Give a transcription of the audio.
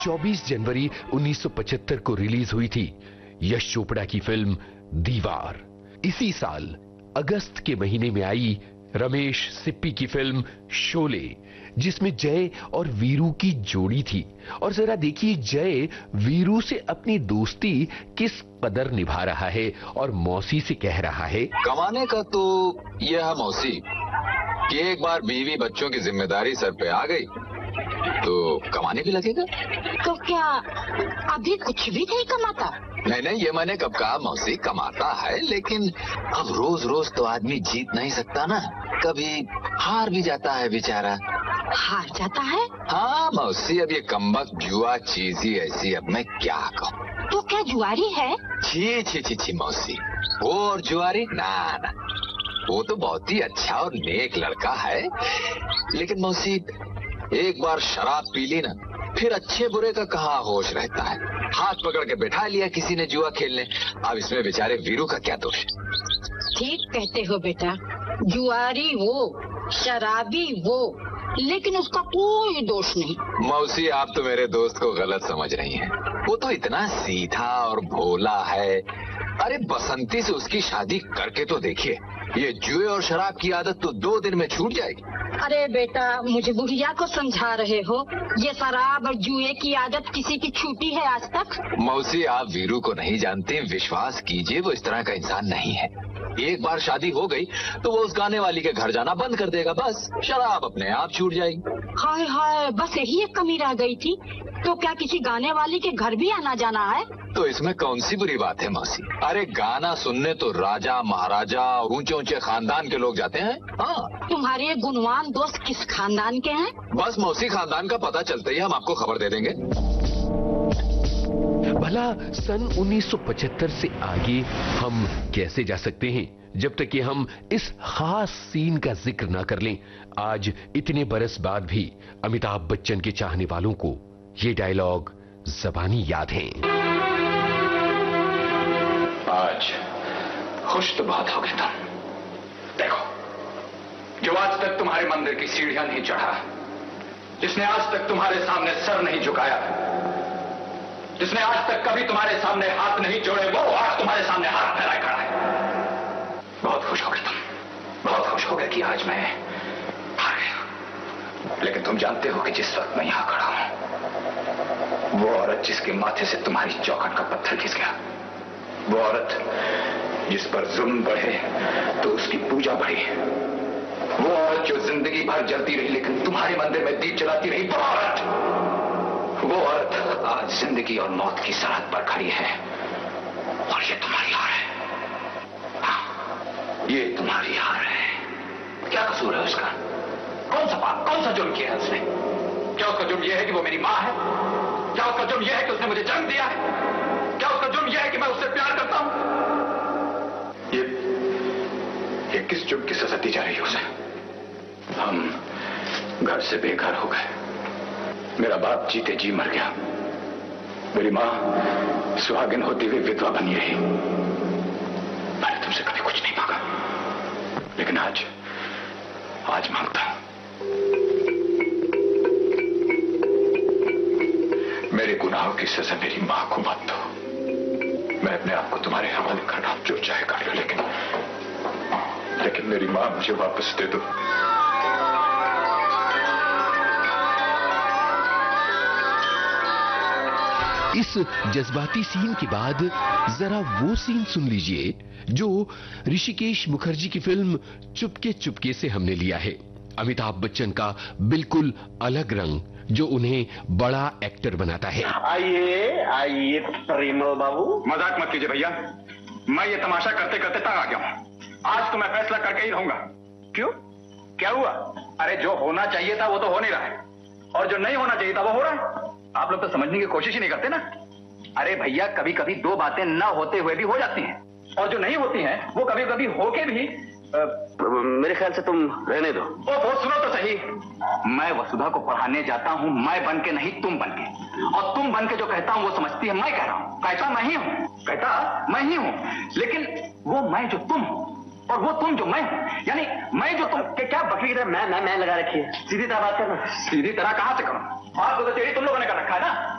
24 जनवरी 1975 को रिलीज हुई थी यश चोपड़ा की फिल्म दीवार। इसी साल अगस्त के महीने में आई रमेश सिप्पी की फिल्म शोले, जिसमें जय और वीरू की जोड़ी थी। और जरा देखिए जय वीरू से अपनी दोस्ती किस कदर निभा रहा है और मौसी से कह रहा है, कमाने का तो यह है मौसी कि एक बार बीवी बच्चों की जिम्मेदारी सर पे आ गई तो कमाने भी लगेगा। तो क्या अभी कुछ भी नहीं कमाता? नहीं, ये मैंने कब कहा मौसी, कमाता है, लेकिन अब रोज रोज तो आदमी जीत नहीं सकता ना, कभी हार भी जाता है बेचारा। हार जाता है? हाँ मौसी, अब ये कमबख्त जुआ चीज ही ऐसी, अब मैं क्या कहूँ। तो क्या जुआरी है? छी मौसी, वो और जुआरी ना, वो तो बहुत ही अच्छा और नेक लड़का है, लेकिन मौसी एक बार शराब पी ली ना, फिर अच्छे बुरे का कहाँ होश रहता है। हाथ पकड़ के बैठा लिया किसी ने जुआ खेलने, अब इसमें बेचारे वीरू का क्या दोष है। ठीक कहते हो बेटा, जुआरी वो, शराबी वो, लेकिन उसका कोई दोष नहीं। मौसी आप तो मेरे दोस्त को गलत समझ रही हैं। वो तो इतना सीधा और भोला है। अरे बसंती से उसकी शादी करके तो देखिए, ये जुए और शराब की आदत तो 2 दिन में छूट जाएगी। अरे बेटा, मुझे बुढ़िया को समझा रहे हो? ये शराब और जुए की आदत किसी की छूटी है आज तक? मौसी आप वीरू को नहीं जानते, विश्वास कीजिए वो इस तरह का इंसान नहीं है। एक बार शादी हो गई तो वो उस गाने वाली के घर जाना बंद कर देगा, बस शराब अपने आप छूट जाएगी। हाय हाय, बस यही एक कमी रह गई थी। तो क्या किसी गाने वाली के घर भी आना जाना है? तो इसमें कौन सी बुरी बात है मौसी? अरे गाना सुनने तो राजा महाराजा ऊंचे ऊंचे खानदान के लोग जाते हैं। हाँ, तुम्हारे ये गुणवान दोस्त किस खानदान के हैं? बस मौसी खानदान का पता चलते ही हम आपको खबर दे देंगे। भला सन 1975 से आगे हम कैसे जा सकते हैं जब तक कि हम इस खास सीन का जिक्र ना कर लें। आज इतने बरस बाद भी अमिताभ बच्चन के चाहने वालों को ये डायलॉग ज़बानी याद हैं। आज खुश तो बहुत हो गए तुम। देखो, जो आज तक तुम्हारे मंदिर की सीढ़ियां नहीं चढ़ा, जिसने आज तक तुम्हारे सामने सर नहीं झुकाया, जिसने आज तक कभी तुम्हारे सामने हाथ नहीं जोड़े, वो आज तुम्हारे सामने हाथ फैलाए खड़ा है। बहुत खुश हो गए तुम, बहुत खुश हो गए कि आज मैं हार गया। लेकिन तुम जानते हो कि जिस वक्त मैं यहां खड़ा हूं, वो औरत जिसके माथे से तुम्हारी चौखट का पत्थर खिस गया, वो औरत जिस पर जुल्म बढ़े तो उसकी पूजा बढ़ी, वो औरत जो जिंदगी भर जलती रही लेकिन तुम्हारे मंदिर में दीप जलाती रही, वो औरत आज जिंदगी और मौत की सरहद पर खड़ी है। और ये तुम्हारी हार है। हाँ, ये तुम्हारी हार है। क्या कसूर है उसका? कौन सा पाप, कौन सा जुर्म किया है उसने? क्या उसका जुर्म यह है कि वो मेरी मां है? क्या उसका जुर्म यह है कि उसने मुझे जन्म दिया है? क्या उसका जुर्म यह है कि मैं उससे प्यार करता हूं? ये किस जुर्म की सजा दी जा रही है उसे? हम घर से बेघर हो गए, मेरा बाप जीते जी मर गया, मेरी मां सुहागिन होती हुई विधवा बनी रही। मैंने तुमसे कभी कुछ नहीं मांगा, लेकिन आज मांगता हूं। मेरे गुनाहों की सजा मेरी मां को मत दो। मैं अपने आप को तुम्हारे हवाले कर रहा हूं, जो चाहे कर लो, लेकिन मेरी मां मुझे वापस दे दो। इस जज्बाती सीन के बाद जरा वो सीन सुन लीजिए जो ऋषिकेश मुखर्जी की फिल्म चुपके चुपके से हमने लिया है। अमिताभ बच्चन का बिल्कुल अलग रंग जो उन्हें बड़ा एक्टर बनाता है। आइए परिमल बाबू। मजाक मत कीजिए भैया, मैं ये तमाशा करते करते तंग आ गया हूं। आज तो मैं फैसला करके ही रहूंगा। क्यों, क्या हुआ? अरे जो होना चाहिए था वो तो हो नहीं रहा है, और जो नहीं होना चाहिए था वो हो रहा है। आप लोग तो समझने की कोशिश ही नहीं करते ना। अरे भैया, कभी कभी 2 बातें ना होते हुए भी हो जाती हैं, और जो नहीं होती हैं वो कभी कभी होके भी मेरे ख्याल से तुम रहने दो। ओ सुनो तो सही, मैं वसुधा को पढ़ाने जाता हूं, मैं बन के नहीं तुम बन के, और तुम बन के जो कहता हूं वो समझती है मैं कह रहा हूं। कहता मैं ही हूं, लेकिन वो मैं जो तुम और वो तुम जो मैं, यानी मैं जो तुम के क्या बकरी की तरह मैं लगा रखी है। सीधी तरह बात करना। सीधी तरह कहां से करूं? बात तो तेरी तुम लोगों ने कर रखा है ना।